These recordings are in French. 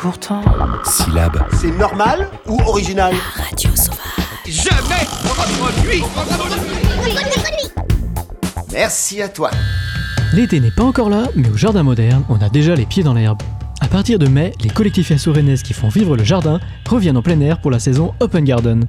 Pourtant... Syllabe. C'est normal ou original? Radio Sauvage. Jamais reproduit. Merci à toi. L'été n'est pas encore là, mais au Jardin Moderne, on a déjà les pieds dans l'herbe. À partir de mai, les collectifs assourénais qui font vivre le jardin reviennent en plein air pour la saison Open Garden.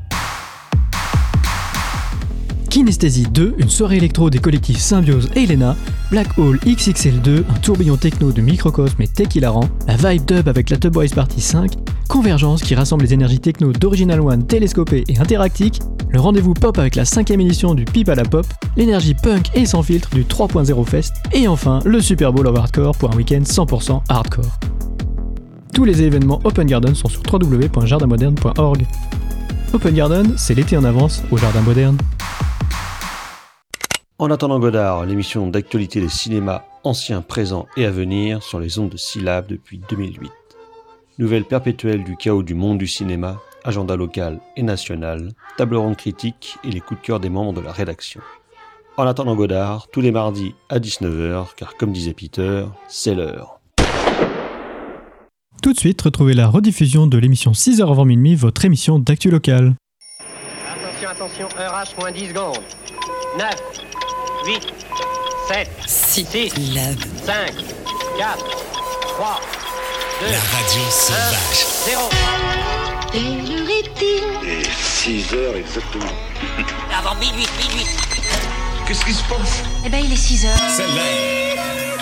Kinesthésie 2, une soirée électro des collectifs Symbiose et Elena, Black Hole XXL2, un tourbillon techno de Microcosme et Tech Hilarant, la Vibe Dub avec la Tub Boys Party 5, Convergence qui rassemble les énergies techno d'Original One, Télescopé et Interactique, le rendez-vous pop avec la 5ème édition du Pipe à la Pop, l'énergie punk et sans filtre du 3.0 Fest, et enfin le Super Bowl of Hardcore pour un week-end 100% hardcore. Tous les événements Open Garden sont sur www.jardinmoderne.org. Open Garden, c'est l'été en avance au Jardin Moderne. En attendant Godard, l'émission d'actualité des cinémas anciens, présents et à venir sur les ondes de Syllabe depuis 2008. Nouvelle perpétuelle du chaos du monde du cinéma, agenda local et national, table ronde critique et les coups de cœur des membres de la rédaction. En attendant Godard, tous les mardis à 19h, car comme disait Peter, c'est l'heure. Tout de suite, retrouvez la rediffusion de l'émission 6h avant minuit, votre émission d'actu locale. Attention, heure H moins 10 secondes. 9, 8, 7, 6, 5, 4, 3, 2, La radio sauvage. 0. Quelle heure est-il? Et 6 heures exactement. Avant minuit. Qu'est-ce qui se passe? Eh ben, il est 6 heures. C'est l'heure.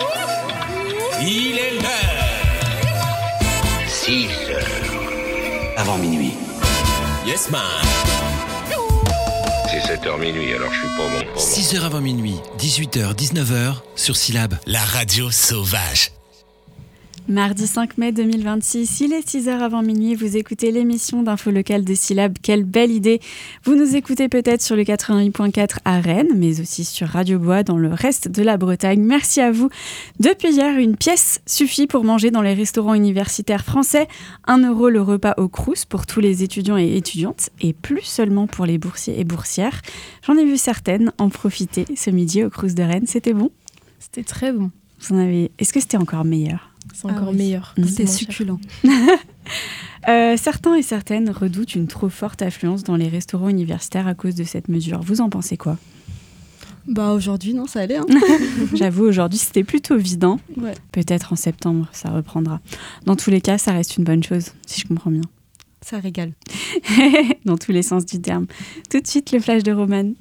Il est l'heure. 6 heures. Avant minuit. Yes man. C'est 7h minuit, alors je suis pas bon. 6h avant minuit, 18h, 19h, sur Syllabe. La radio sauvage. Mardi 5 mai 2026, il est 6h avant minuit, vous écoutez l'émission d'info locale de Syllabe, quelle belle idée! Vous nous écoutez peut-être sur le 88.4 à Rennes, mais aussi sur Radio Bois dans le reste de la Bretagne. Merci à vous. Depuis hier, une pièce suffit pour manger dans les restaurants universitaires français. 1 € le repas au Crous pour tous les étudiants et étudiantes, et plus seulement pour les boursiers et boursières. J'en ai vu certaines en profiter ce midi au Crous de Rennes. C'était bon? C'était très bon. Est-ce que c'était encore meilleur? C'est encore meilleur. C'était succulent. Certains et certaines redoutent une trop forte affluence dans les restaurants universitaires à cause de cette mesure. Vous en pensez quoi? Bah aujourd'hui, non, ça allait. Hein. J'avoue, aujourd'hui, c'était plutôt vide. Ouais. Peut-être en septembre, ça reprendra. Dans tous les cas, ça reste une bonne chose, si je comprends bien. Ça régale. Dans tous les sens du terme. Tout de suite, le flash de Romane.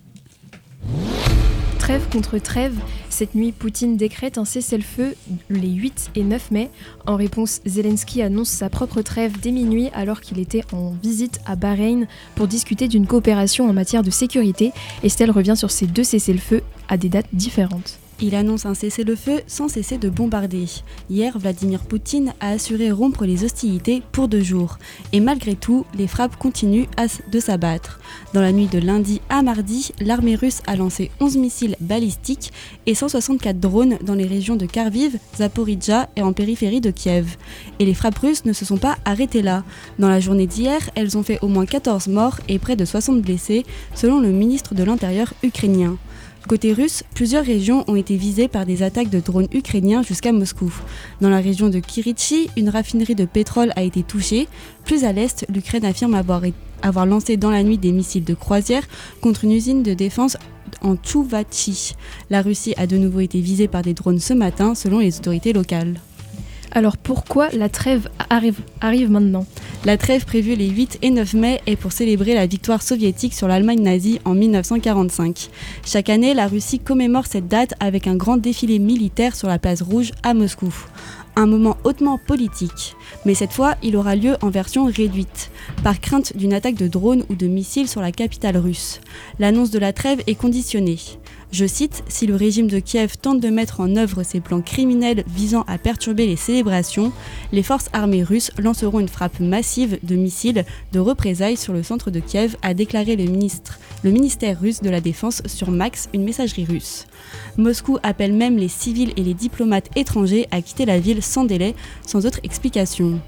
Trêve contre trêve, cette nuit, Poutine décrète un cessez-le-feu les 8 et 9 mai. En réponse, Zelensky annonce sa propre trêve dès minuit alors qu'il était en visite à Bahreïn pour discuter d'une coopération en matière de sécurité. Estelle revient sur ces deux cessez-le-feu à des dates différentes. Il annonce un cessez-le-feu sans cesser de bombarder. Hier, Vladimir Poutine a assuré rompre les hostilités pour 2 jours. Et malgré tout, les frappes continuent de s'abattre. Dans la nuit de lundi à mardi, l'armée russe a lancé 11 missiles balistiques et 164 drones dans les régions de Kharkiv, Zaporijjia et en périphérie de Kiev. Et les frappes russes ne se sont pas arrêtées là. Dans la journée d'hier, elles ont fait au moins 14 morts et près de 60 blessés, selon le ministre de l'Intérieur ukrainien. Côté russe, plusieurs régions ont été visées par des attaques de drones ukrainiens jusqu'à Moscou. Dans la région de Kirychi, une raffinerie de pétrole a été touchée. Plus à l'est, l'Ukraine affirme avoir lancé dans la nuit des missiles de croisière contre une usine de défense en Tchouvatchi. La Russie a de nouveau été visée par des drones ce matin, selon les autorités locales. Alors pourquoi la trêve arrive maintenant? La trêve prévue les 8 et 9 mai est pour célébrer la victoire soviétique sur l'Allemagne nazie en 1945. Chaque année, la Russie commémore cette date avec un grand défilé militaire sur la place Rouge à Moscou. Un moment hautement politique. Mais cette fois, il aura lieu en version réduite, par crainte d'une attaque de drones ou de missiles sur la capitale russe. L'annonce de la trêve est conditionnée. Je cite, « Si le régime de Kiev tente de mettre en œuvre ses plans criminels visant à perturber les célébrations, les forces armées russes lanceront une frappe massive de missiles de représailles sur le centre de Kiev », a déclaré le ministère russe de la Défense sur Max, une messagerie russe. Moscou appelle même les civils et les diplomates étrangers à quitter la ville sans délai, sans autre explication.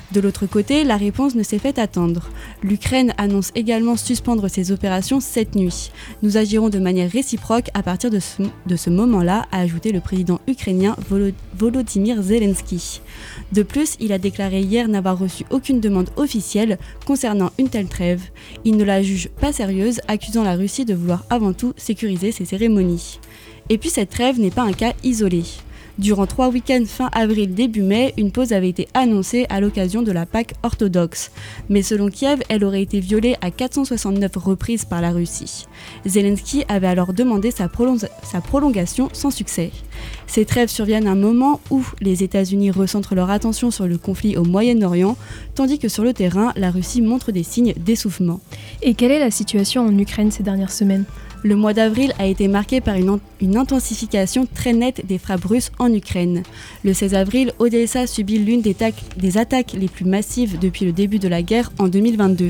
De l'autre côté, la réponse ne s'est fait attendre. L'Ukraine annonce également suspendre ses opérations cette nuit. Nous agirons de manière réciproque à partir de ce moment-là, a ajouté le président ukrainien Volodymyr Zelensky. De plus, il a déclaré hier n'avoir reçu aucune demande officielle concernant une telle trêve. Il ne la juge pas sérieuse, accusant la Russie de vouloir avant tout sécuriser ses cérémonies. Et puis cette trêve n'est pas un cas isolé. Durant 3 week-ends fin avril début mai, une pause avait été annoncée à l'occasion de la Pâque orthodoxe. Mais selon Kiev, elle aurait été violée à 469 reprises par la Russie. Zelensky avait alors demandé sa prolongation sans succès. Ces trêves surviennent à un moment où les États-Unis recentrent leur attention sur le conflit au Moyen-Orient, tandis que sur le terrain, la Russie montre des signes d'essoufflement. Et quelle est la situation en Ukraine ces dernières semaines ? Le mois d'avril a été marqué par une intensification très nette des frappes russes en Ukraine. Le 16 avril, Odessa subit l'une des attaques les plus massives depuis le début de la guerre en 2022.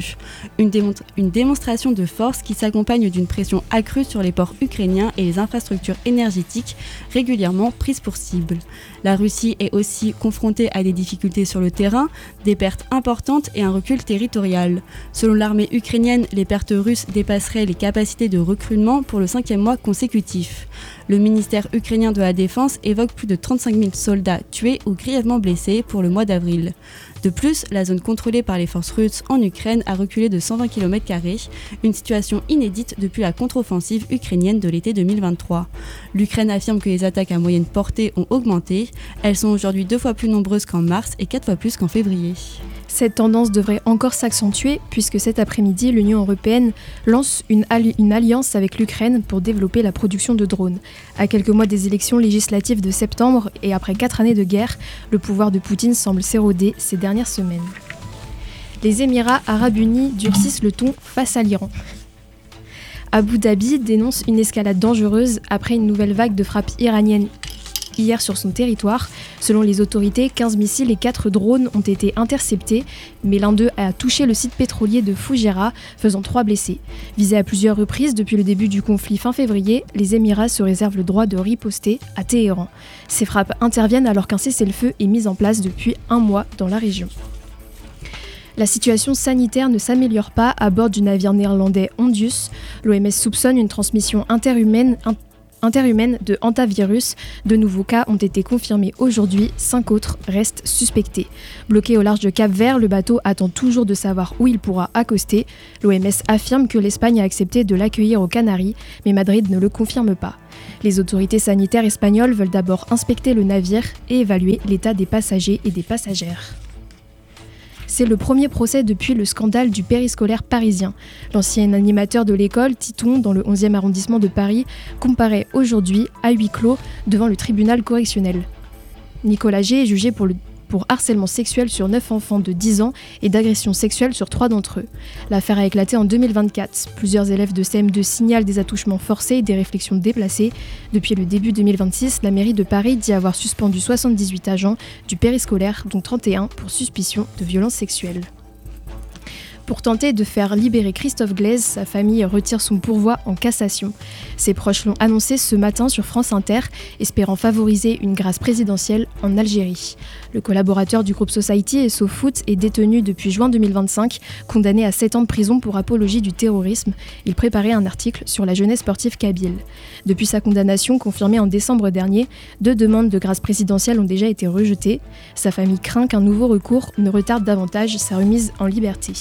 Une démonstration de force qui s'accompagne d'une pression accrue sur les ports ukrainiens et les infrastructures énergétiques régulièrement prises pour cible. La Russie est aussi confrontée à des difficultés sur le terrain, des pertes importantes et un recul territorial. Selon l'armée ukrainienne, les pertes russes dépasseraient les capacités de recrutement pour le 5e mois consécutif. Le ministère ukrainien de la Défense évoque plus de 35 000 soldats tués ou grièvement blessés pour le mois d'avril. De plus, la zone contrôlée par les forces russes en Ukraine a reculé de 120 km², une situation inédite depuis la contre-offensive ukrainienne de l'été 2023. L'Ukraine affirme que les attaques à moyenne portée ont augmenté. Elles sont aujourd'hui 2 fois plus nombreuses qu'en mars et 4 fois plus qu'en février. Cette tendance devrait encore s'accentuer puisque cet après-midi, l'Union européenne lance une alliance avec l'Ukraine pour développer la production de drones. À quelques mois des élections législatives de septembre et après 4 années de guerre, le pouvoir de Poutine semble s'éroder ces dernières semaines. Les Émirats arabes unis durcissent le ton face à l'Iran. Abu Dhabi dénonce une escalade dangereuse après une nouvelle vague de frappes iraniennes hier sur son territoire. Selon les autorités, 15 missiles et 4 drones ont été interceptés, mais l'un d'eux a touché le site pétrolier de Fujairah, faisant 3 blessés. Visés à plusieurs reprises depuis le début du conflit fin février, les Émirats se réservent le droit de riposter à Téhéran. Ces frappes interviennent alors qu'un cessez-le-feu est mis en place depuis 1 mois dans la région. La situation sanitaire ne s'améliore pas à bord du navire néerlandais Ondius. L'OMS soupçonne une transmission interhumaine de hantavirus. De nouveaux cas ont été confirmés aujourd'hui, 5 autres restent suspectés. Bloqué au large de Cap-Vert, le bateau attend toujours de savoir où il pourra accoster. L'OMS affirme que l'Espagne a accepté de l'accueillir aux Canaries, mais Madrid ne le confirme pas. Les autorités sanitaires espagnoles veulent d'abord inspecter le navire et évaluer l'état des passagers et des passagères. C'est le premier procès depuis le scandale du périscolaire parisien. L'ancien animateur de l'école, Titon, dans le 11e arrondissement de Paris, comparaît aujourd'hui à huis clos devant le tribunal correctionnel. Nicolas G est jugé pour harcèlement sexuel sur 9 enfants de 10 ans et d'agression sexuelle sur 3 d'entre eux. L'affaire a éclaté en 2024. Plusieurs élèves de CM2 signalent des attouchements forcés et des réflexions déplacées. Depuis le début 2026, la mairie de Paris dit avoir suspendu 78 agents du périscolaire, dont 31 pour suspicion de violences sexuelles. Pour tenter de faire libérer Christophe Glaise, sa famille retire son pourvoi en cassation. Ses proches l'ont annoncé ce matin sur France Inter, espérant favoriser une grâce présidentielle en Algérie. Le collaborateur du groupe Society et SoFoot est détenu depuis juin 2025, condamné à 7 ans de prison pour apologie du terrorisme. Il préparait un article sur la jeunesse sportive kabyle. Depuis sa condamnation, confirmée en décembre dernier, 2 demandes de grâce présidentielle ont déjà été rejetées. Sa famille craint qu'un nouveau recours ne retarde davantage sa remise en liberté.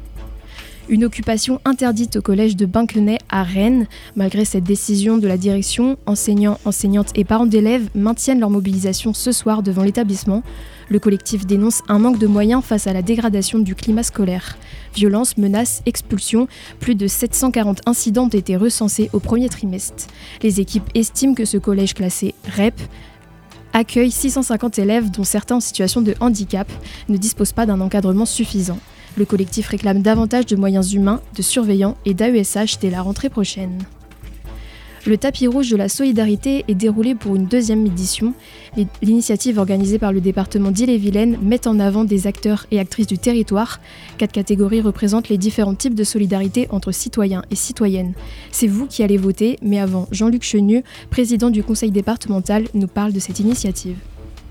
Une occupation interdite au collège de Binquenay à Rennes. Malgré cette décision de la direction, enseignants, enseignantes et parents d'élèves maintiennent leur mobilisation ce soir devant l'établissement. Le collectif dénonce un manque de moyens face à la dégradation du climat scolaire. Violences, menaces, expulsions, plus de 740 incidents ont été recensés au premier trimestre. Les équipes estiment que ce collège classé REP accueille 650 élèves dont certains en situation de handicap, ne disposent pas d'un encadrement suffisant. Le collectif réclame davantage de moyens humains, de surveillants et d'AESH dès la rentrée prochaine. Le tapis rouge de la solidarité est déroulé pour une 2e édition. L'initiative organisée par le département d'Ille-et-Vilaine met en avant des acteurs et actrices du territoire. 4 catégories représentent les différents types de solidarité entre citoyens et citoyennes. C'est vous qui allez voter, mais avant, Jean-Luc Chenu, président du conseil départemental, nous parle de cette initiative.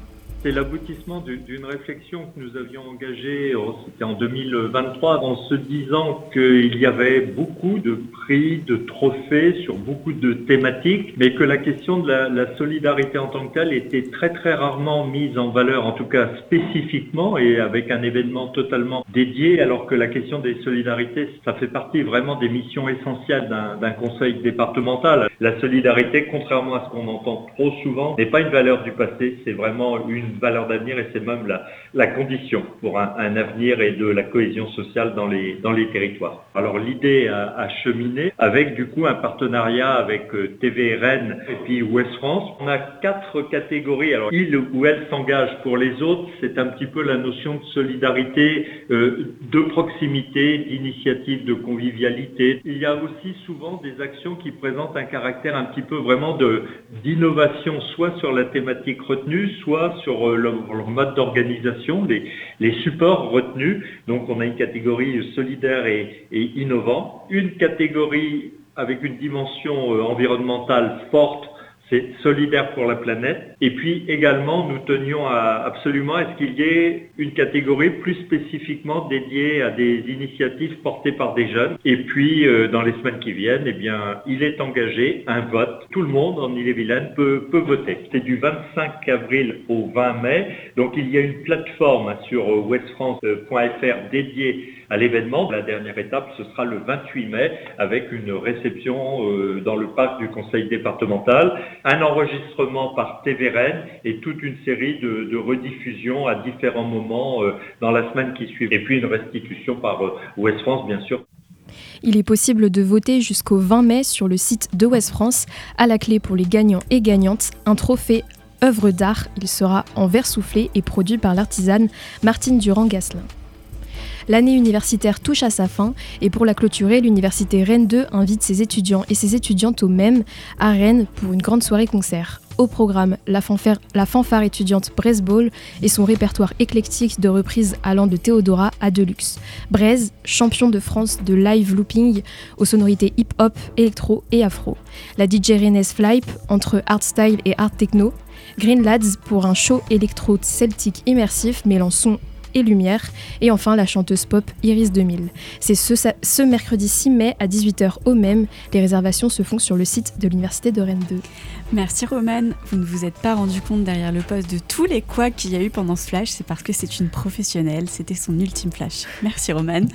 C'est l'aboutissement d'une réflexion que nous avions engagée, c'était en 2023, en se disant qu'il y avait beaucoup de prix, de trophées sur beaucoup de thématiques, mais que la question de la solidarité en tant que telle était très très rarement mise en valeur, en tout cas spécifiquement et avec un événement totalement dédié, alors que la question des solidarités, ça fait partie vraiment des missions essentielles d'un conseil départemental. La solidarité, contrairement à ce qu'on entend trop souvent, n'est pas une valeur du passé, c'est vraiment une valeur d'avenir et c'est même la condition pour un avenir et de la cohésion sociale dans les territoires. Alors l'idée a cheminé avec du coup un partenariat avec TV Rennes et puis Ouest France. On a 4 catégories. Alors il ou elle s'engage, pour les autres, c'est un petit peu la notion de solidarité, de proximité, d'initiative, de convivialité. Il y a aussi souvent des actions qui présentent un caractère un petit peu vraiment d'innovation, soit sur la thématique retenue, soit sur leur mode d'organisation, les supports retenus. Donc on a une catégorie solidaire et innovant, une catégorie avec une dimension environnementale forte, c'est solidaire pour la planète. Et puis également, nous tenions absolument à ce qu'il y ait une catégorie plus spécifiquement dédiée à des initiatives portées par des jeunes. Et puis, dans les semaines qui viennent, eh bien, il est engagé un vote. Tout le monde en Ille-et-Vilaine peut voter. C'est du 25 avril au 20 mai. Donc, il y a une plateforme sur westfrance.fr dédiée à l'événement. La dernière étape, ce sera le 28 mai avec une réception dans le parc du conseil départemental, un enregistrement par TV Rennes et toute une série de rediffusions à différents moments dans la semaine qui suit. Et puis une restitution par Ouest France, bien sûr. Il est possible de voter jusqu'au 20 mai sur le site de Ouest France. À la clé pour les gagnants et gagnantes, un trophée œuvre d'art. Il sera en verre soufflé et produit par l'artisane Martine Durand-Gasselin. L'année universitaire touche à sa fin et pour la clôturer, l'université Rennes 2 invite ses étudiants et ses étudiantes au MEM à Rennes pour une grande soirée concert. Au programme, la fanfare étudiante Braise Ball et son répertoire éclectique de reprises allant de Théodora à Deluxe. Braise, champion de France de live looping aux sonorités hip-hop, électro et afro. La DJ rennaise Flype entre hardstyle et hard techno. Green Lads pour un show électro-celtique immersif mêlant son et lumière, et enfin la chanteuse pop Iris 2000. C'est ce mercredi 6 mai à 18h au même. Les réservations se font sur le site de l'Université de Rennes 2. Merci Romane, vous ne vous êtes pas rendu compte derrière le poste de tous les couacs qu'il y a eu pendant ce flash, c'est parce que c'est une professionnelle, c'était son ultime flash. Merci Romane.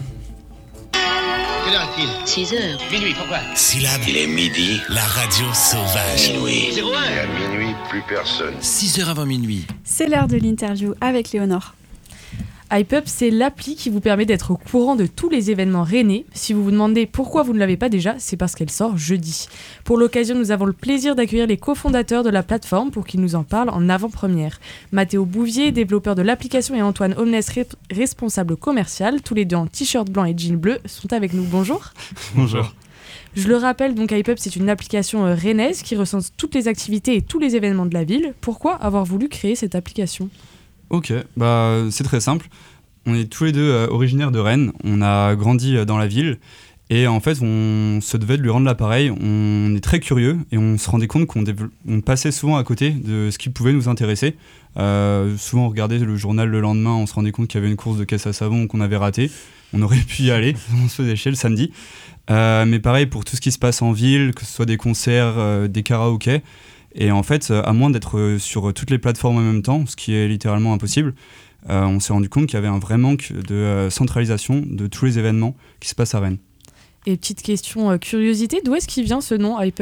Quelle heure est-il ? 6h. Minuit, pourquoi ? Syllabe. Il est midi. La radio sauvage. Minuit. 01. Et à minuit, plus personne. 6h avant minuit. C'est l'heure de l'interview avec Léonore. HypeUp, c'est l'appli qui vous permet d'être au courant de tous les événements rennais. Si vous vous demandez pourquoi vous ne l'avez pas déjà, c'est parce qu'elle sort jeudi. Pour l'occasion, nous avons le plaisir d'accueillir les cofondateurs de la plateforme pour qu'ils nous en parlent en avant-première. Mathéo Bouvier, développeur de l'application, et Antoine Omnes, responsable commercial, tous les deux en t-shirt blanc et jean bleu, sont avec nous. Bonjour. Bonjour. Je le rappelle, donc HypeUp, c'est une application rennaise qui recense toutes les activités et tous les événements de la ville. Pourquoi avoir voulu créer cette application ? Ok, c'est très simple. On est tous les deux originaires de Rennes, on a grandi dans la ville et en fait on se devait de lui rendre l'appareil. On est très curieux et on se rendait compte qu'on passait souvent à côté de ce qui pouvait nous intéresser. Souvent on regardait le journal le lendemain, on se rendait compte qu'il y avait une course de caisse à savon qu'on avait ratée. On aurait pu y aller, on se faisait chier le samedi. Mais pareil pour tout ce qui se passe en ville, que ce soit des concerts, des karaokés. Et en fait, à moins d'être sur toutes les plateformes en même temps, ce qui est littéralement impossible, on s'est rendu compte qu'il y avait un vrai manque de centralisation de tous les événements qui se passent à Rennes. Et petite question curiosité, d'où est-ce qu'il vient ce nom HypeUp ?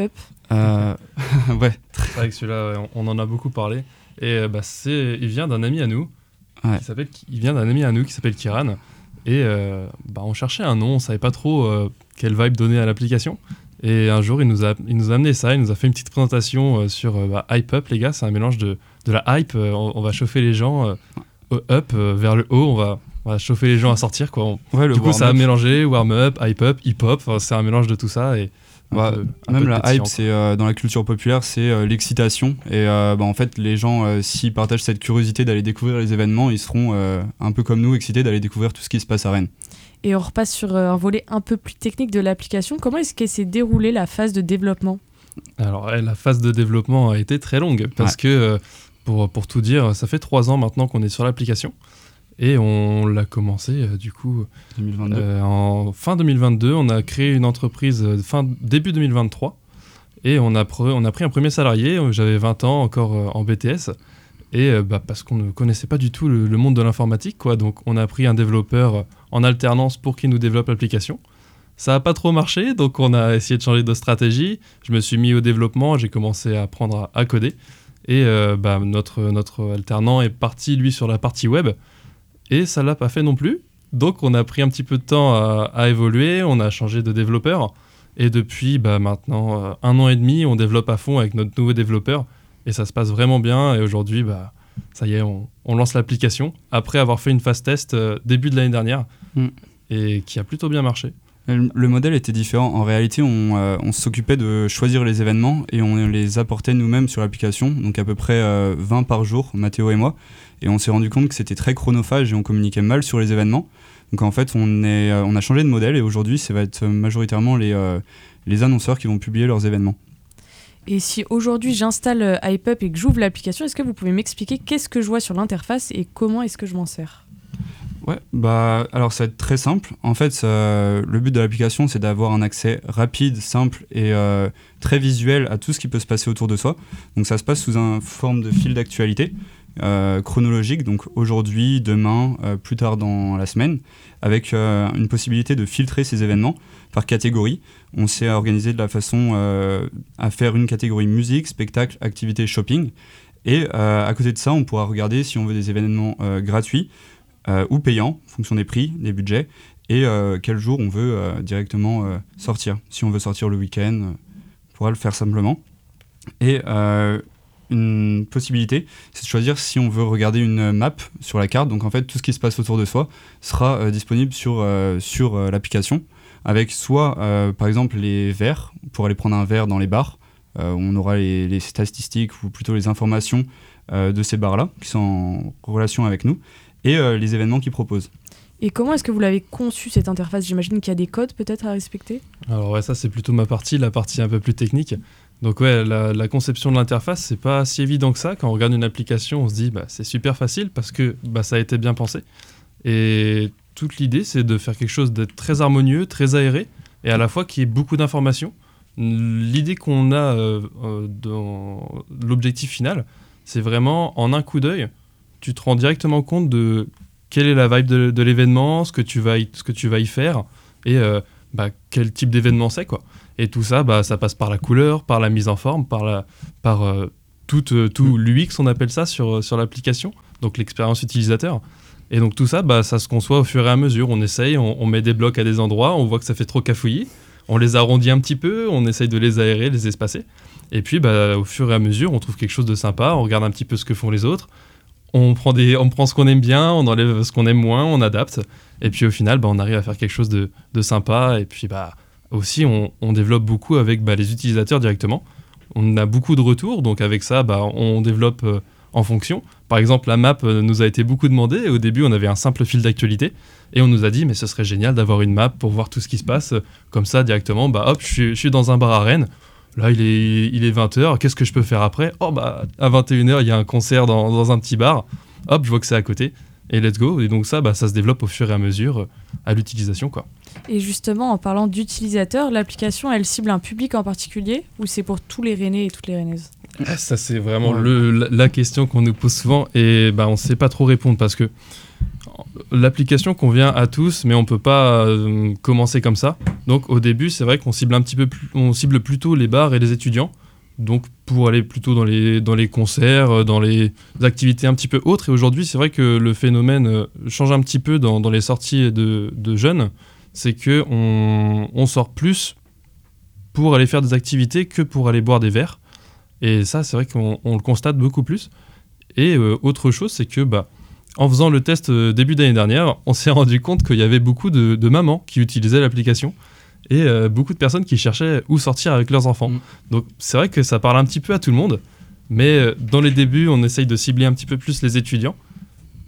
Ouais. C'est vrai que celui-là, on en a beaucoup parlé. Et il vient d'un ami à nous, qui s'appelle Kiran. Et on cherchait un nom, on savait pas trop quelle vibe donner à l'application. Et un jour, il nous a amené ça, il nous a fait une petite présentation sur HypeUp, les gars, c'est un mélange de la hype, on va chauffer les gens vers le haut, on va chauffer les gens à sortir, quoi. Du coup, ça a mélangé warm-up, hype-up, hip-hop, c'est un mélange de tout ça. Et même la hype, c'est, dans la culture populaire, c'est l'excitation. Et en fait, les gens, s'ils partagent cette curiosité d'aller découvrir les événements, ils seront un peu comme nous, excités d'aller découvrir tout ce qui se passe à Rennes. Et on repasse sur un volet un peu plus technique de l'application. Comment est-ce qu'elle s'est déroulée la phase de développement ? Alors, la phase de développement a été très longue parce que pour tout dire, ça fait 3 ans maintenant qu'on est sur l'application. Et on l'a commencé du coup 2022. En fin 2022. On a créé une entreprise début 2023. Et on a pris un premier salarié. J'avais 20 ans encore en BTS. Et parce qu'on ne connaissait pas du tout le monde de l'informatique, quoi. Donc on a pris un développeur en alternance pour qu'il nous développe l'application. Ça n'a pas trop marché, donc on a essayé de changer de stratégie. Je me suis mis au développement, j'ai commencé à apprendre à coder. Et notre alternant est parti, lui, sur la partie web. Et ça ne l'a pas fait non plus. Donc on a pris un petit peu de temps à évoluer, on a changé de développeur. Et depuis maintenant 1 an et demi, on développe à fond avec notre nouveau développeur. Et ça se passe vraiment bien. Et aujourd'hui, ça y est, on lance l'application après avoir fait une phase test début de l'année dernière et qui a plutôt bien marché. Le modèle était différent. En réalité, on s'occupait de choisir les événements et on les apportait nous-mêmes sur l'application. Donc à peu près 20 par jour, Mathéo et moi. Et on s'est rendu compte que c'était très chronophage et on communiquait mal sur les événements. Donc en fait, on a changé de modèle et aujourd'hui, ça va être majoritairement les annonceurs qui vont publier leurs événements. Et si aujourd'hui j'installe HypeUp et que j'ouvre l'application, est-ce que vous pouvez m'expliquer qu'est-ce que je vois sur l'interface et comment est-ce que je m'en sers ? Ouais, alors ça va être très simple. En fait, le but de l'application, c'est d'avoir un accès rapide, simple et très visuel à tout ce qui peut se passer autour de soi. Donc ça se passe sous une forme de fil d'actualité chronologique, donc aujourd'hui, demain, plus tard dans la semaine, avec une possibilité de filtrer ces événements par catégorie. On s'est organisé de la façon à faire une catégorie musique, spectacle, activité, shopping. Et à côté de ça, on pourra regarder si on veut des événements gratuits, ou payant, en fonction des prix, des budgets, et quel jour on veut directement sortir. Si on veut sortir le week-end, on pourra le faire simplement. Et une possibilité, c'est de choisir si on veut regarder une map sur la carte. Donc en fait, tout ce qui se passe autour de soi sera disponible sur l'application, avec soit par exemple les verres, pour aller prendre un verre dans les bars, où on aura les statistiques ou plutôt les informations de ces bars-là, qui sont en relation avec nous, et les événements qu'ils proposent. Et comment est-ce que vous l'avez conçu, cette interface ? J'imagine qu'il y a des codes peut-être à respecter ? Alors ouais, ça c'est plutôt la partie un peu plus technique. Donc ouais, la conception de l'interface, c'est pas si évident que ça. Quand on regarde une application, on se dit c'est super facile parce que ça a été bien pensé. Et toute l'idée, c'est de faire quelque chose d'être très harmonieux, très aéré, et à la fois qu'il y ait beaucoup d'informations. L'idée qu'on a dans l'objectif final, c'est vraiment en un coup d'œil, tu te rends directement compte de quelle est la vibe de l'événement, ce que tu vas y faire, et quel type d'événement c'est, quoi. Et tout ça, ça passe par la couleur, par la mise en forme, par tout l'UX, on appelle ça sur l'application, donc l'expérience utilisateur. Et donc tout ça, ça se conçoit au fur et à mesure. On essaye, on met des blocs à des endroits, on voit que ça fait trop cafouillis, on les arrondit un petit peu, on essaye de les aérer, les espacer. Et puis au fur et à mesure, on trouve quelque chose de sympa, on regarde un petit peu ce que font les autres, on prend ce qu'on aime bien, on enlève ce qu'on aime moins, on adapte. Et puis au final, on arrive à faire quelque chose de sympa. Et puis aussi, on développe beaucoup avec les utilisateurs directement. On a beaucoup de retours, donc avec ça, on développe en fonction. Par exemple, la map nous a été beaucoup demandée. Et au début, on avait un simple fil d'actualité. Et on nous a dit, mais ce serait génial d'avoir une map pour voir tout ce qui se passe. Comme ça, directement, hop, je suis dans un bar à Rennes. Là, il est 20h. Qu'est-ce que je peux faire après ? À 21h, il y a un concert dans un petit bar. Hop, je vois que c'est à côté. Et let's go. Et donc ça se développe au fur et à mesure à l'utilisation, quoi. Et justement, en parlant d'utilisateurs, l'application, elle cible un public en particulier ou c'est pour tous les Rennais et toutes les Rennaises ? Ça, c'est vraiment la question qu'on nous pose souvent et on ne sait pas trop répondre parce que l'application convient à tous, mais on ne peut pas commencer comme ça. Donc au début, c'est vrai qu'on cible on cible plutôt les bars et les étudiants. Donc pour aller plutôt dans les concerts, dans les activités un petit peu autres. Et aujourd'hui, c'est vrai que le phénomène change un petit peu dans les sorties de jeunes. C'est qu'on sort plus pour aller faire des activités que pour aller boire des verres. Et ça, c'est vrai qu'on le constate beaucoup plus. Et autre chose, c'est que en faisant le test début d'année dernière, on s'est rendu compte qu'il y avait beaucoup de mamans qui utilisaient l'application et beaucoup de personnes qui cherchaient où sortir avec leurs enfants. Donc c'est vrai que ça parle un petit peu à tout le monde, mais dans les débuts, on essaye de cibler un petit peu plus les étudiants.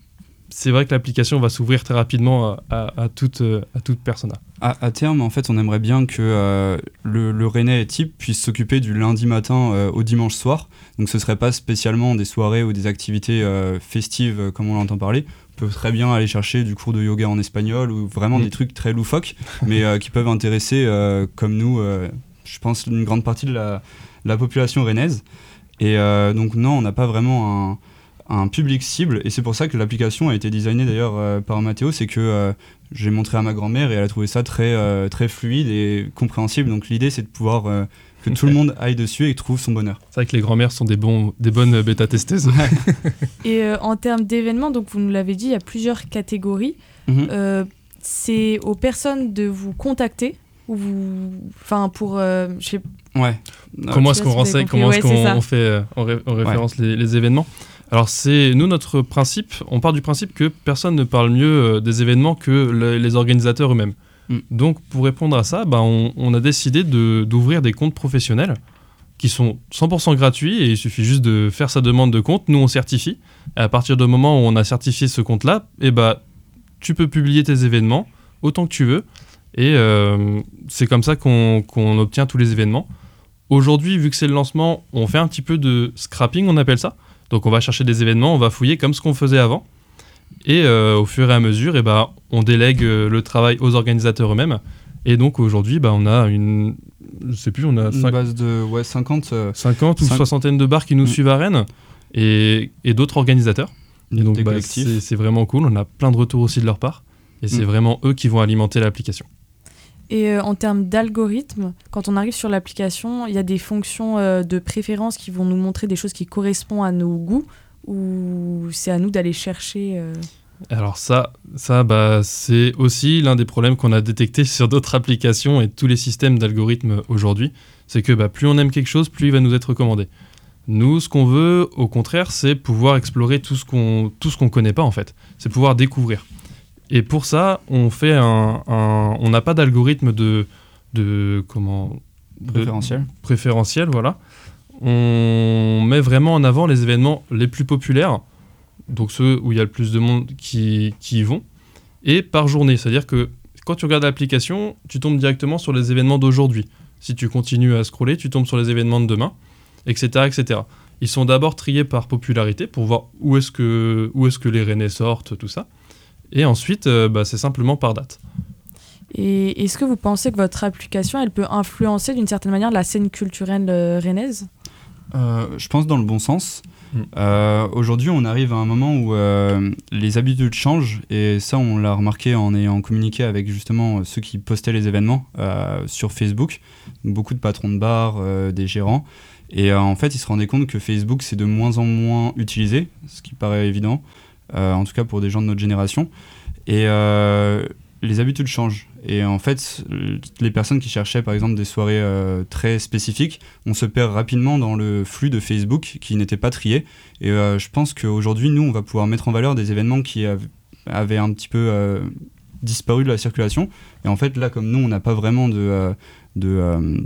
c'est vrai que l'application va s'ouvrir très rapidement à toute persona. À terme, en fait, on aimerait bien que le Rennais type puisse s'occuper du lundi matin au dimanche soir. Donc ce ne serait pas spécialement des soirées ou des activités festives comme on l'entend parler. On peut très bien aller chercher du cours de yoga en espagnol ou vraiment des trucs très loufoques, mais qui peuvent intéresser, comme nous, je pense, une grande partie de la population rennaise. Et donc non, on n'a pas vraiment un public cible, et c'est pour ça que l'application a été designée d'ailleurs par Mathéo. C'est que j'ai montré à ma grand-mère et elle a trouvé ça très, très fluide et compréhensible. Donc l'idée, c'est de pouvoir que tout le monde aille dessus et trouve son bonheur. C'est vrai que les grand-mères sont des bonnes bêta-testeuses. Et en termes d'événements, donc vous nous l'avez dit, il y a plusieurs catégories. C'est aux personnes de vous contacter ou pour comment est-ce qu'on renseigne, comment est-ce qu'on fait en référence les événements. Alors nous, notre principe, on part du principe que personne ne parle mieux des événements que les organisateurs eux-mêmes. Donc pour répondre à ça, on a décidé d'ouvrir des comptes professionnels qui sont 100% gratuits, et il suffit juste de faire sa demande de compte. Nous, on certifie, et à partir du moment où on a certifié ce compte-là, tu peux publier tes événements autant que tu veux, et c'est comme ça qu'on obtient tous les événements. Aujourd'hui, vu que c'est le lancement, on fait un petit peu de scrapping, on appelle ça. Donc on va chercher des événements, on va fouiller comme ce qu'on faisait avant. Et au fur et à mesure, on délègue le travail aux organisateurs eux-mêmes. Et donc aujourd'hui, on a une base de 50 ou soixantaine de bars qui nous suivent à Rennes, et d'autres organisateurs. Et donc c'est vraiment cool, on a plein de retours aussi de leur part. Et c'est vraiment eux qui vont alimenter l'application. Et en termes d'algorithme, quand on arrive sur l'application, il y a des fonctions de préférence qui vont nous montrer des choses qui correspondent à nos goûts, ou c'est à nous d'aller chercher Alors ça c'est aussi l'un des problèmes qu'on a détecté sur d'autres applications et tous les systèmes d'algorithmes aujourd'hui. C'est que plus on aime quelque chose, plus il va nous être recommandé. Nous, ce qu'on veut, au contraire, c'est pouvoir explorer tout ce qu'on connaît pas, en fait. C'est pouvoir découvrir. Et pour ça, on fait on n'a pas d'algorithme préférentiel, voilà. On met vraiment en avant les événements les plus populaires, donc ceux où il y a le plus de monde qui y vont, et par journée. C'est-à-dire que quand tu regardes l'application, tu tombes directement sur les événements d'aujourd'hui. Si tu continues à scroller, tu tombes sur les événements de demain, etc., etc. Ils sont d'abord triés par popularité pour voir où est-ce que les Rennais sortent, tout ça. Et ensuite, c'est simplement par date. Et est-ce que vous pensez que votre application, elle peut influencer d'une certaine manière la scène culturelle rennaise ? Je pense dans le bon sens. Aujourd'hui, on arrive à un moment où les habitudes changent, et ça, on l'a remarqué en ayant communiqué avec justement ceux qui postaient les événements sur Facebook. Beaucoup de patrons de bars, des gérants. Et en fait, ils se rendaient compte que Facebook, c'est de moins en moins utilisé, ce qui paraît évident. En tout cas pour des gens de notre génération, et les habitudes changent, et en fait les personnes qui cherchaient par exemple des soirées très spécifiques, on se perd rapidement dans le flux de Facebook qui n'était pas trié, et je pense qu'aujourd'hui nous on va pouvoir mettre en valeur des événements qui avaient un petit peu disparu de la circulation, et en fait là comme nous on n'a pas vraiment on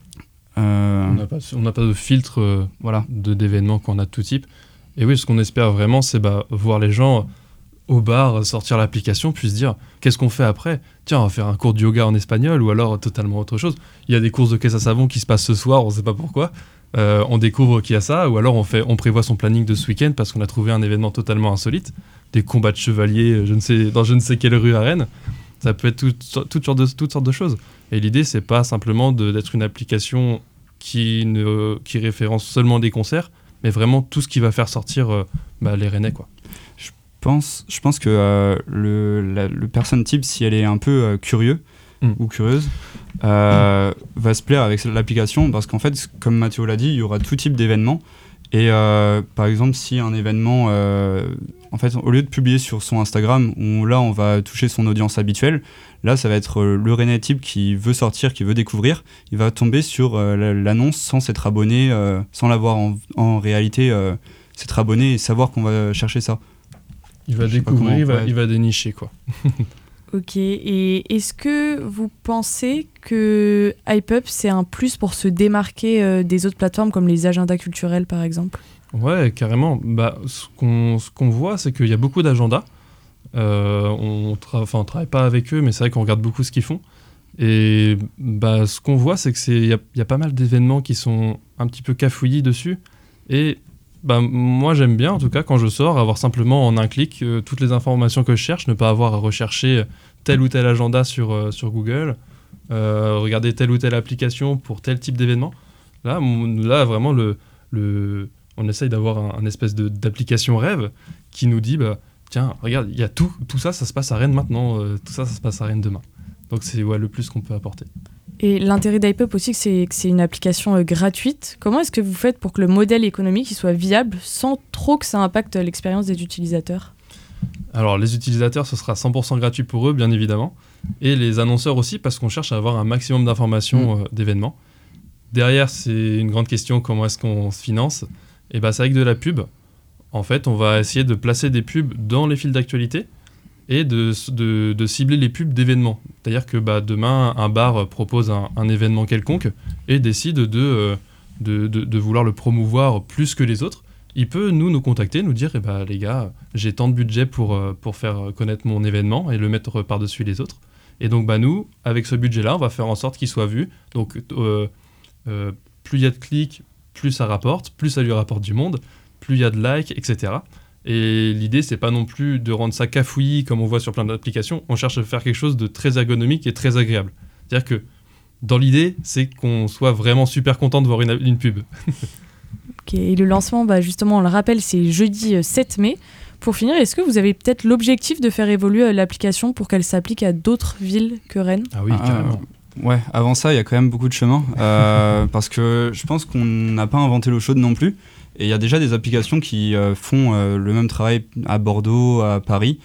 n'a pas de filtre d'événements qu'on a de tout type. Et oui, ce qu'on espère vraiment, c'est voir les gens au bar sortir l'application, puis se dire qu'est-ce qu'on fait après ? Tiens, on va faire un cours de yoga en espagnol, ou alors totalement autre chose. Il y a des courses de caisse à savon qui se passent ce soir, on ne sait pas pourquoi. On découvre qu'il y a ça, ou alors on prévoit son planning de ce week-end parce qu'on a trouvé un événement totalement insolite, des combats de chevaliers dans je ne sais quelle rue à Rennes. Ça peut être toutes sortes de choses. Et l'idée, c'est pas simplement d'être une application qui référence seulement des concerts, mais vraiment tout ce qui va faire sortir les Rennais, quoi. Je pense que le personne type, si elle est un peu curieux ou curieuse, va se plaire avec l'application, parce qu'en fait, comme Mathéo l'a dit, il y aura tout type d'événements. Et par exemple, si un événement, en fait, au lieu de publier sur son Instagram, où là on va toucher son audience habituelle, là ça va être le Rennais type qui veut sortir, qui veut découvrir, il va tomber sur l'annonce sans s'être abonné, sans l'avoir en réalité, s'être abonné et savoir qu'on va chercher ça. Il va découvrir, il va dénicher, quoi. Ok, et est-ce que vous pensez que HypeUp, c'est un plus pour se démarquer des autres plateformes comme les agendas culturels, par exemple ? Ouais, carrément. Ce qu'on voit, c'est qu'il y a beaucoup d'agendas. On travaille pas avec eux, mais c'est vrai qu'on regarde beaucoup ce qu'ils font. Et ce qu'on voit, c'est qu'il y a pas mal d'événements qui sont un petit peu cafouillis dessus. Et moi, j'aime bien, en tout cas, quand je sors, avoir simplement en un clic toutes les informations que je cherche, ne pas avoir à rechercher tel ou tel agenda sur Google, regarder telle ou telle application pour tel type d'événement. Là vraiment, on essaye d'avoir un espèce d'application rêve qui nous dit, tiens, regarde, il y a tout ça, ça se passe à Rennes maintenant, tout ça, ça se passe à Rennes demain. Donc c'est le plus qu'on peut apporter. Et l'intérêt d'iPup aussi, c'est que c'est une application gratuite. Comment est-ce que vous faites pour que le modèle économique soit viable sans trop que ça impacte l'expérience des utilisateurs ? Alors les utilisateurs, ce sera 100% gratuit pour eux, bien évidemment. Et les annonceurs aussi, parce qu'on cherche à avoir un maximum d'informations d'événements. Derrière, c'est une grande question, comment est-ce qu'on se finance ? Et c'est avec de la pub. En fait, on va essayer de placer des pubs dans les fils d'actualité et de cibler les pubs d'événements. C'est-à-dire que demain, un bar propose un événement quelconque et décide de vouloir le promouvoir plus que les autres. Il peut nous contacter, nous dire les gars, j'ai tant de budget pour faire connaître mon événement et le mettre par-dessus les autres. Et donc nous, avec ce budget-là, on va faire en sorte qu'il soit vu. Donc plus il y a de clics, plus ça rapporte, plus ça lui rapporte du monde, plus il y a de likes, etc. Et l'idée, c'est pas non plus de rendre ça cafouillis comme on voit sur plein d'applications. On cherche à faire quelque chose de très ergonomique et très agréable. C'est-à-dire que dans l'idée, c'est qu'on soit vraiment super content de voir une pub. Ok, et le lancement, justement, on le rappelle, c'est jeudi 7 mai. Pour finir, est-ce que vous avez peut-être l'objectif de faire évoluer l'application pour qu'elle s'applique à d'autres villes que Rennes ? Ah oui, carrément. Ouais, avant ça, il y a quand même beaucoup de chemin. Parce que je pense qu'on n'a pas inventé l'eau chaude non plus. Et il y a déjà des applications qui font le même travail à Bordeaux, à Paris.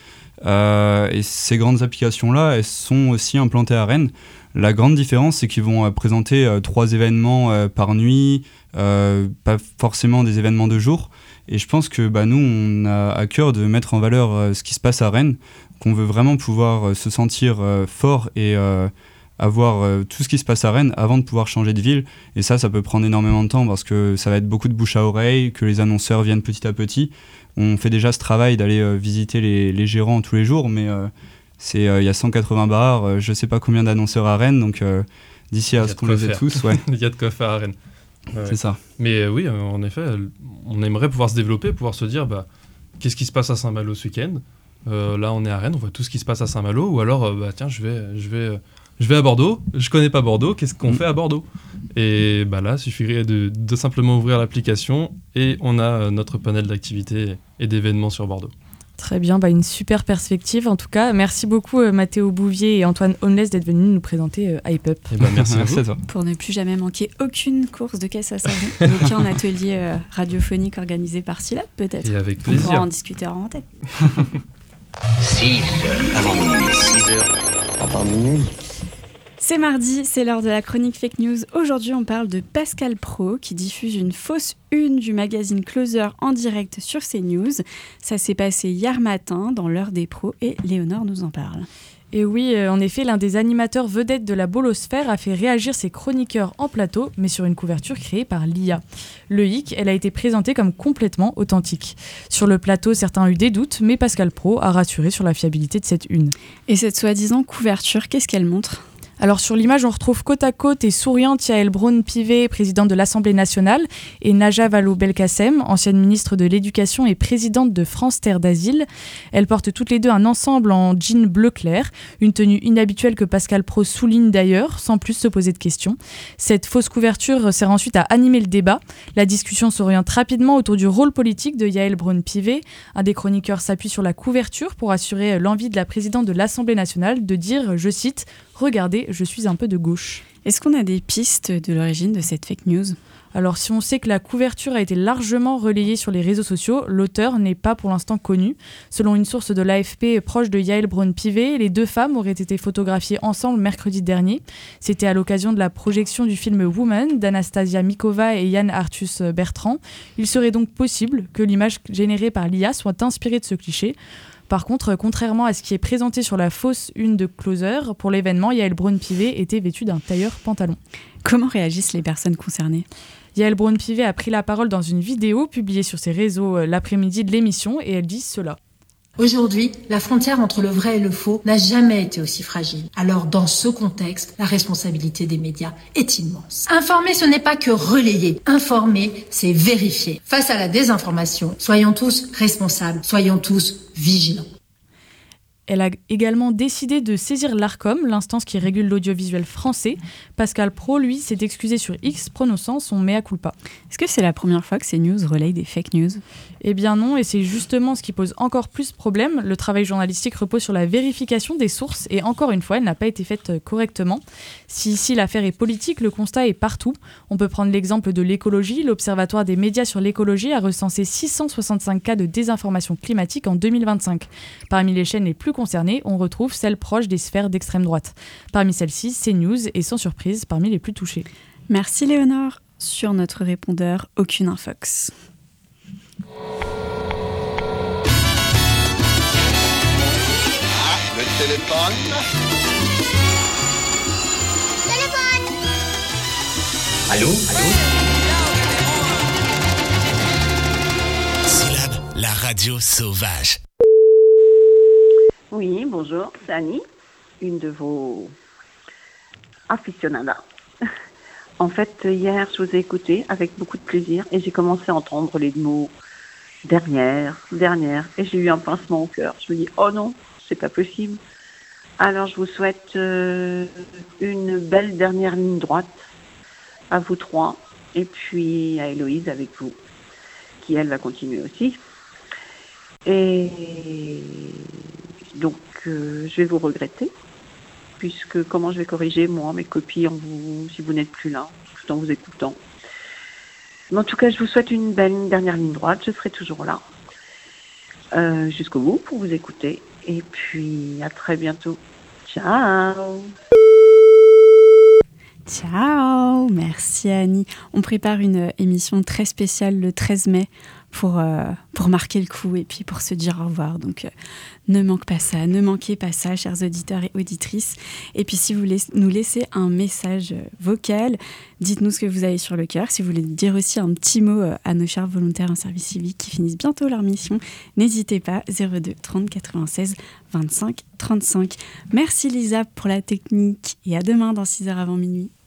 Et ces grandes applications-là, elles sont aussi implantées à Rennes. La grande différence, c'est qu'ils vont présenter 3 événements par nuit, pas forcément des événements de jour. Et je pense que nous, on a à cœur de mettre en valeur ce qui se passe à Rennes, qu'on veut vraiment pouvoir se sentir fort et avoir tout ce qui se passe à Rennes avant de pouvoir changer de ville. Et ça peut prendre énormément de temps parce que ça va être beaucoup de bouche à oreille, que les annonceurs viennent petit à petit. On fait déjà ce travail d'aller visiter les gérants tous les jours, mais il y a 180 bars, je ne sais pas combien d'annonceurs à Rennes, donc d'ici à ce qu'on les ait tous. Ouais. Il y a de quoi faire à Rennes. C'est ça. Mais oui, en effet, on aimerait pouvoir se développer, pouvoir se dire qu'est-ce qui se passe à Saint-Malo ce week-end ? Là, on est à Rennes, on voit tout ce qui se passe à Saint-Malo, ou alors, tiens, je vais à Bordeaux, je connais pas Bordeaux, qu'est-ce qu'on fait à Bordeaux ? Et là, il suffirait de simplement ouvrir l'application et on a notre panel d'activités et d'événements sur Bordeaux. Très bien, une super perspective en tout cas. Merci beaucoup Mathéo Bouvier et Antoine Homeless d'être venus nous présenter iPup. Merci à vous. Pour ne plus jamais manquer aucune course de caisse à savon, aucun atelier radiophonique organisé par Silab peut-être. Et avec plaisir. On pourra en discuter en tête. 6 avant minuit, 6 heures avant minuit. C'est mardi, c'est l'heure de la chronique Fake News. Aujourd'hui, on parle de Pascal Praud qui diffuse une fausse une du magazine Closer en direct sur CNews. Ça s'est passé hier matin dans l'heure des pros et Léonore nous en parle. Et oui, en effet, l'un des animateurs vedettes de la Bolosphère a fait réagir ses chroniqueurs en plateau, mais sur une couverture créée par l'IA. Le hic, elle a été présentée comme complètement authentique. Sur le plateau, certains ont eu des doutes, mais Pascal Praud a rassuré sur la fiabilité de cette une. Et cette soi-disant couverture, qu'est-ce qu'elle montre ? Alors sur l'image, on retrouve côte à côte et souriante Yael Braun-Pivet, présidente de l'Assemblée nationale, et Najat Vallaud-Belkacem, ancienne ministre de l'Éducation et présidente de France Terre d'Asile. Elles portent toutes les deux un ensemble en jean bleu clair, une tenue inhabituelle que Pascal Praud souligne d'ailleurs, sans plus se poser de questions. Cette fausse couverture sert ensuite à animer le débat. La discussion s'oriente rapidement autour du rôle politique de Yael Braun-Pivet. Un des chroniqueurs s'appuie sur la couverture pour assurer l'envie de la présidente de l'Assemblée nationale de dire, je cite, « Regardez, je suis un peu de gauche ». Est-ce qu'on a des pistes de l'origine de cette fake news ? Alors si on sait que la couverture a été largement relayée sur les réseaux sociaux, l'auteur n'est pas pour l'instant connu. Selon une source de l'AFP proche de Yael Braun-Pivet, les deux femmes auraient été photographiées ensemble mercredi dernier. C'était à l'occasion de la projection du film Woman d'Anastasia Mikova et Yann Arthus Bertrand. Il serait donc possible que l'image générée par l'IA soit inspirée de ce cliché. Par contre, contrairement à ce qui est présenté sur la fausse une de Closer, pour l'événement, Yael Braun-Pivet était vêtue d'un tailleur pantalon. Comment réagissent les personnes concernées ? Yael Braun-Pivet a pris la parole dans une vidéo publiée sur ses réseaux l'après-midi de l'émission et elle dit cela. Aujourd'hui, la frontière entre le vrai et le faux n'a jamais été aussi fragile. Alors, dans ce contexte, la responsabilité des médias est immense. Informer, ce n'est pas que relayer. Informer, c'est vérifier. Face à la désinformation, soyons tous responsables, soyons tous vigilants. Elle a également décidé de saisir l'Arcom, l'instance qui régule l'audiovisuel français. Pascal Praud, lui, s'est excusé sur X, prononçant son mea culpa. Est-ce que c'est la première fois que CNews relaye des fake news ? Eh bien non, et c'est justement ce qui pose encore plus problème. Le travail journalistique repose sur la vérification des sources, et encore une fois, elle n'a pas été faite correctement. Si ici l'affaire est politique, le constat est partout. On peut prendre l'exemple de l'écologie. L'Observatoire des médias sur l'écologie a recensé 665 cas de désinformation climatique en 2025. Parmi les chaînes les plus concernées, on retrouve celles proches des sphères d'extrême droite. Parmi celles-ci, CNews est sans surprise parmi les plus touchées. Merci Léonore. Sur notre répondeur, aucune infox. Le téléphone. Allô? Syllabe, la radio sauvage. Oui, bonjour, c'est Annie, une de vos aficionadas. En fait, hier, je vous ai écouté avec beaucoup de plaisir et j'ai commencé à entendre les mots dernière, et j'ai eu un pincement au cœur. Je me dis, oh non, c'est pas possible. Alors, je vous souhaite une belle dernière ligne droite à vous trois et puis à Héloïse avec vous, qui elle va continuer aussi. Et donc, je vais vous regretter, puisque comment je vais corriger, moi, mes copies, si vous n'êtes plus là, tout en vous écoutant. Mais en tout cas, je vous souhaite une belle dernière ligne droite, je serai toujours là, jusqu'au bout, pour vous écouter. Et puis, à très bientôt. Ciao! Ciao, merci Annie. On prépare une émission très spéciale le 13 mai pour marquer le coup et puis pour se dire au revoir. Donc ne manquez pas ça, chers auditeurs et auditrices. Et puis si vous voulez nous laisser un message vocal, dites-nous ce que vous avez sur le cœur. Si vous voulez dire aussi un petit mot à nos chers volontaires en service civique qui finissent bientôt leur mission, n'hésitez pas, 02 30 96 25 35. Merci Lisa pour la technique et à demain dans 6h avant minuit.